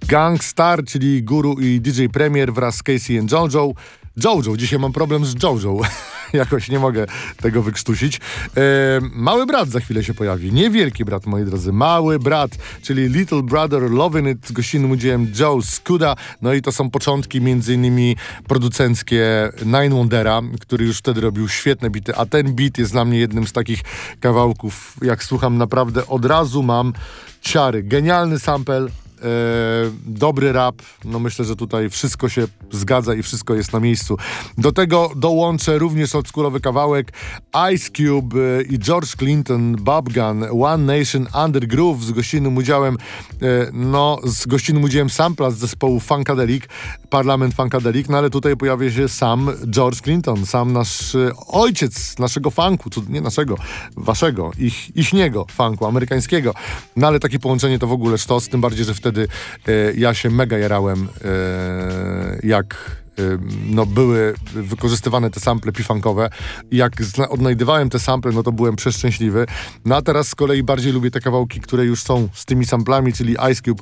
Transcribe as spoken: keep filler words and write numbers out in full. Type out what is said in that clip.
Gang Starr, czyli Guru i D J Premier wraz z Casey and Jojo. Jojo, dzisiaj mam problem z Jojo. Jakoś nie mogę tego wykrztusić. E, mały brat za chwilę się pojawi. Niewielki brat, moi drodzy. Mały brat, czyli Little Brother Lovin' It z gościnnym udziałem Joe Scuda. No i to są początki między innymi producenckie Nine Wondera, który już wtedy robił świetne bity, a ten beat jest dla mnie jednym z takich kawałków, jak słucham, naprawdę od razu mam ciary. Genialny sample. E, dobry rap, no myślę, że tutaj wszystko się zgadza i wszystko jest na miejscu. Do tego dołączę również oldschoolowy kawałek Ice Cube e, i George Clinton, Bob Gun, One Nation Under Groove z gościnnym udziałem e, no, z gościnnym udziałem sampla z zespołu Funkadelic, Parlament Funkadelic, no ale tutaj pojawia się sam George Clinton, sam nasz e, ojciec naszego funku, co, nie naszego, waszego, ich, ichniego funku, amerykańskiego. No ale takie połączenie to w ogóle sztos, tym bardziej, że wtedy Wtedy e, ja się mega jarałem, e, jak e, no, były wykorzystywane te sample pifankowe. Jak zna- odnajdywałem te sample, no to byłem przeszczęśliwy. No a teraz z kolei bardziej lubię te kawałki, które już są z tymi samplami, czyli Ice Cube